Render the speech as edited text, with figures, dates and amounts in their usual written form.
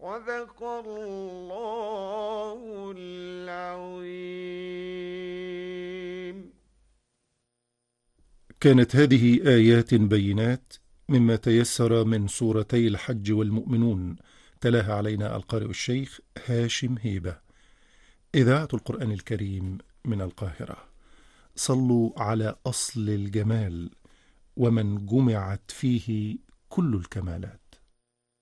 صدق الله العظيم. كانت هذه آيات بينات مما تيسر من سورتي الحج والمؤمنون، تلاها علينا القارئ الشيخ هاشم هيبة. إذاعة القرآن الكريم من القاهرة. صلوا على أصل الجمال ومن جمعت فيه كل الكمالات.